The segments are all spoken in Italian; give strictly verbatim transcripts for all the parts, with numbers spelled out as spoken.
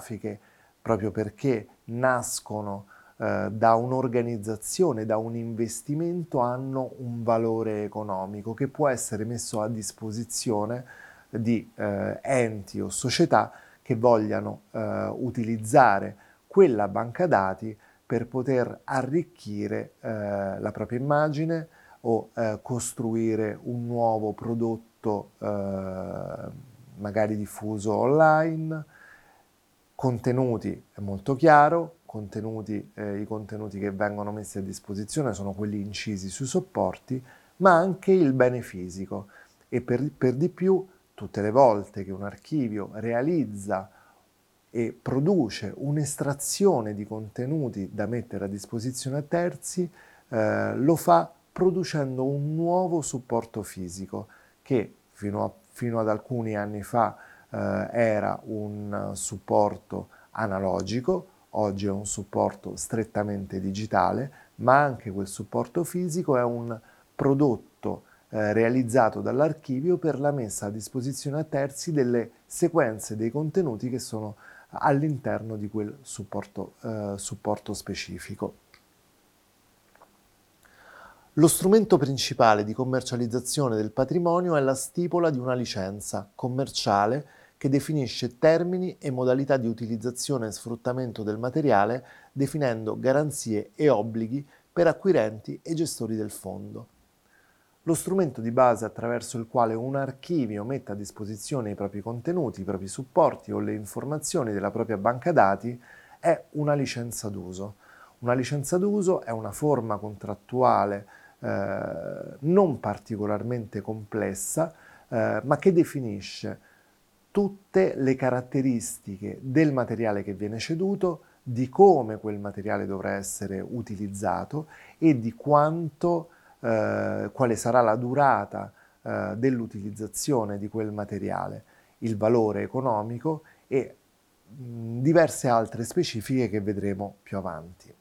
cinematografiche, proprio perché nascono eh, da un'organizzazione, da un investimento, hanno un valore economico che può essere messo a disposizione di eh, enti o società che vogliano eh, utilizzare quella banca dati per poter arricchire eh, la propria immagine o eh, costruire un nuovo prodotto eh, magari diffuso online. Contenuti è molto chiaro, contenuti, eh, i contenuti che vengono messi a disposizione sono quelli incisi sui supporti, ma anche il bene fisico, e per, per di più tutte le volte che un archivio realizza e produce un'estrazione di contenuti da mettere a disposizione a terzi, eh, lo fa producendo un nuovo supporto fisico che fino, a, fino ad alcuni anni fa eh, era un supporto analogico, oggi è un supporto strettamente digitale, ma anche quel supporto fisico è un prodotto eh, realizzato dall'archivio per la messa a disposizione a terzi delle sequenze dei contenuti che sono all'interno di quel supporto, eh, supporto specifico. Lo strumento principale di commercializzazione del patrimonio è la stipula di una licenza commerciale che definisce termini e modalità di utilizzazione e sfruttamento del materiale, definendo garanzie e obblighi per acquirenti e gestori del fondo. Lo strumento di base attraverso il quale un archivio mette a disposizione i propri contenuti, i propri supporti o le informazioni della propria banca dati è una licenza d'uso. Una licenza d'uso è una forma contrattuale eh, non particolarmente complessa, eh, ma che definisce tutte le caratteristiche del materiale che viene ceduto, di come quel materiale dovrà essere utilizzato e di quanto eh, quale sarà la durata eh, dell'utilizzazione di quel materiale, il valore economico e mh, diverse altre specifiche che vedremo più avanti.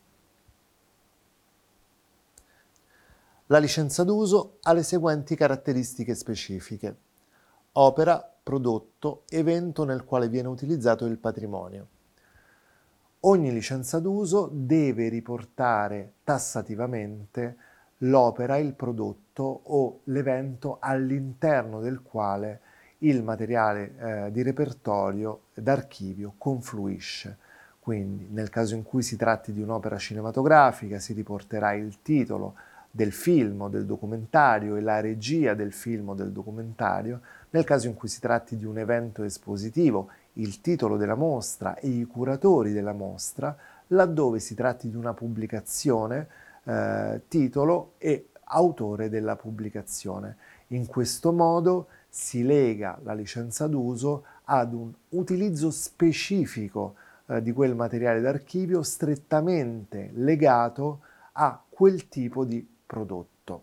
La licenza d'uso ha le seguenti caratteristiche specifiche: opera, prodotto, evento nel quale viene utilizzato il patrimonio. Ogni licenza d'uso deve riportare tassativamente l'opera, il prodotto o l'evento all'interno del quale il materiale eh, di repertorio d'archivio confluisce. Quindi nel caso in cui si tratti di un'opera cinematografica si riporterà il titolo del film o del documentario e la regia del film o del documentario. Nel caso in cui si tratti di un evento espositivo, il titolo della mostra e i curatori della mostra, laddove si tratti di una pubblicazione, eh, titolo e autore della pubblicazione. In questo modo si lega la licenza d'uso ad un utilizzo specifico eh, di quel materiale d'archivio strettamente legato a quel tipo di prodotto.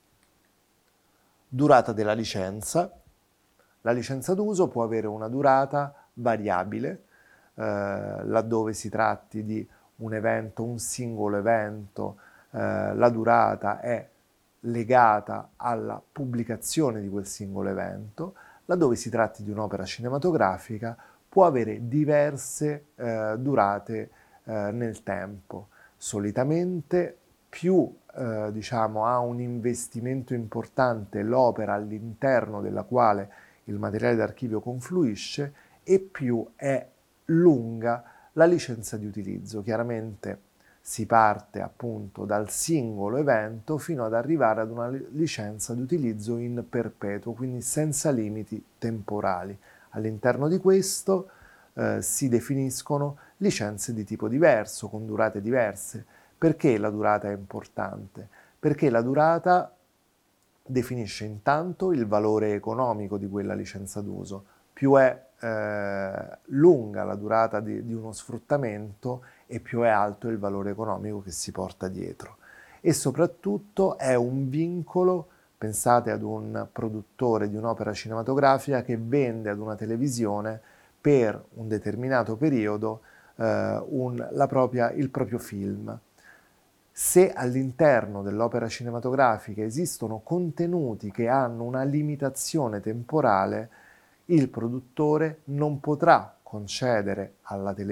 Durata della licenza. La licenza d'uso può avere una durata variabile, eh, laddove si tratti di un evento, un singolo evento, eh, la durata è legata alla pubblicazione di quel singolo evento. Laddove si tratti di un'opera cinematografica può avere diverse eh, durate eh, nel tempo. Solitamente più eh, diciamo, ha un investimento importante l'opera all'interno della quale il materiale d'archivio confluisce e più è lunga la licenza di utilizzo. Chiaramente si parte appunto dal singolo evento fino ad arrivare ad una licenza di utilizzo in perpetuo, quindi senza limiti temporali. All'interno di questo eh, si definiscono licenze di tipo diverso, con durate diverse. Perché la durata è importante? Perché la durata definisce intanto il valore economico di quella licenza d'uso. Più è eh, lunga la durata di, di uno sfruttamento e più è alto il valore economico che si porta dietro. E soprattutto è un vincolo, pensate ad un produttore di un'opera cinematografica che vende ad una televisione per un determinato periodo eh, un, la propria, il proprio film. Se all'interno dell'opera cinematografica esistono contenuti che hanno una limitazione temporale, il produttore non potrà concedere alla televisione